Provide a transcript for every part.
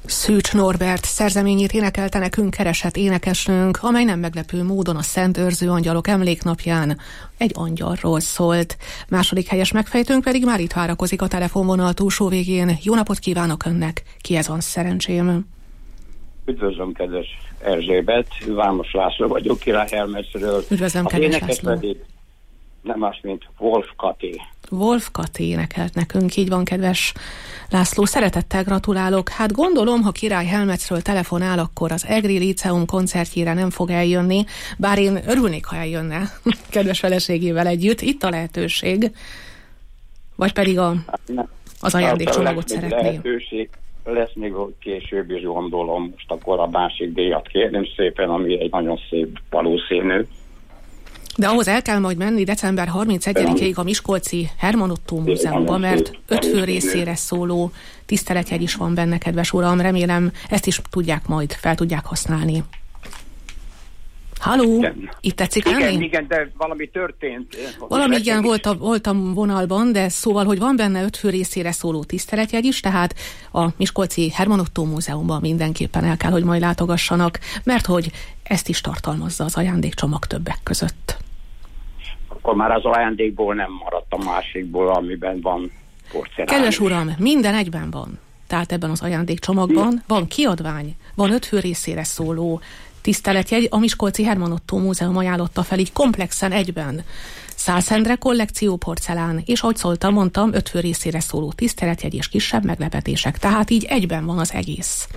Szűcs Norbert szerzeményét énekelte nekünk keresett énekesnőnk, amely nem meglepő módon a Szent Őrző Angyalok emléknapján egy angyalról szólt. Második helyes megfejtőnk pedig már itt várakozik a telefonvonal túlsó végén. Jó napot kívánok önnek! Kihez van szerencsém? Üdvözlöm, kedves Erzsébet! Vámos László vagyok, Király Helmetsről. Üdvözlöm, kedves László! Pedig nem más, mint Wolf Kati. Wolf Kati énekelt nekünk, így van, kedves László. Szeretettel gratulálok. Hát gondolom, ha Király Helmetsről telefonál, akkor az Egri Líceum koncertjére nem fog eljönni, bár én örülnék, ha eljönne kedves feleségével együtt. Itt a lehetőség. Vagy pedig az ajándékcsomagot szeretné. Lehetőség lesz még később is, gondolom. Most akkor a másik díjat kérném szépen, ami egy nagyon szép valószínű. De ahhoz el kell majd menni december 31-ig a Miskolci Herman Ottó Múzeumban, mert 5 fő részére szóló tiszteletjegy is van benne, kedves uram. Remélem, ezt is tudják majd, fel tudják használni. Halló, itt tetszik lenni? Igen, de valami történt. Valami igen, voltam vonalban, de szóval, hogy van benne 5 fő részére szóló tiszteletjegy is, tehát a Miskolci Herman Ottó Múzeumban mindenképpen el kell, hogy majd látogassanak, mert hogy ezt is tartalmazza az ajándékcsomag többek között. Akkor már az ajándékból nem maradt a másikból, amiben van porcelán. Kedves uram, minden egyben van. Tehát ebben az ajándékcsomagban van kiadvány, van 5 fő részére szóló tiszteletjegy, a Miskolci Herman Ottó Múzeum ajánlotta fel így komplexen egyben. Szálszendre kollekció porcelán, és ahogy szóltam, mondtam, 5 fő részére szóló tiszteletjegy és kisebb meglepetések. Tehát így egyben van az egész.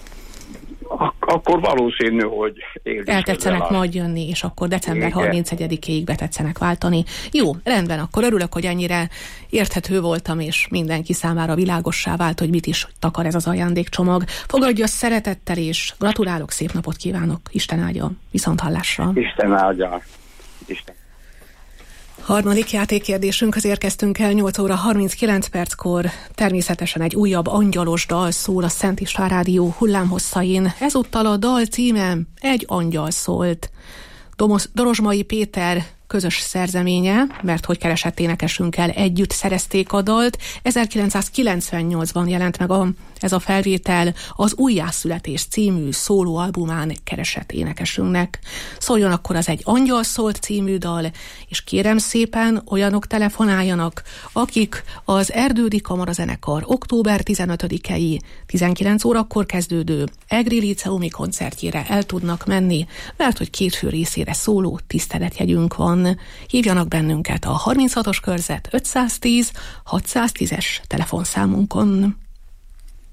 Akkor valószínű, hogy eltetszenek majd jönni, és akkor december 31-ig betetszenek váltani. Jó, rendben, akkor örülök, hogy ennyire érthető voltam, és mindenki számára világossá vált, hogy mit is takar ez az ajándékcsomag. Fogadja szeretettel, és gratulálok, szép napot kívánok. Isten áldja, viszonthallásra. Isten áldja. Isten. Harmadik játékkérdésünkhöz érkeztünk el 8 óra 39 perckor. Természetesen egy újabb angyalos dal szól a Szent István Rádió hullámhosszain. Ezúttal a dal címe Egy angyal szólt. Dorozsmai Péter közös szerzeménye, mert hogy keresett énekesünkkel együtt szerezték a dalt. 1998-ban jelent meg ez a felvétel az Újjászületés című szólóalbumán keresett énekesünknek. Szóljon akkor az Egy angyal szólt című dal, és kérem szépen olyanok telefonáljanak, akik az Erdődi Kamarazenekar október 15-i 19 órakor kezdődő Egri Líceumi koncertjére el tudnak menni, mert hogy 2 fő részére szóló tiszteletjegyünk van. Hívjanak bennünket a 36-os körzet 510 610-es telefonszámunkon.